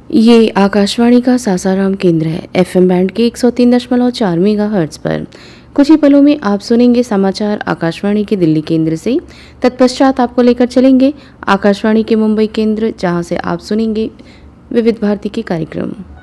ये आकाशवाणी का सासाराम केंद्र है। एफएम बैंड के 103.4 मेगाहर्ट्ज पर। कुछ ही पलों में आप सुनेंगे समाचार आकाशवाणी के दिल्ली केंद्र से। तत्पश्चात आपको लेकर चलेंगे आकाशवाणी के मुंबई केंद्र, जहां से आप सुनेंगे विविध भारती के कार्यक्रम।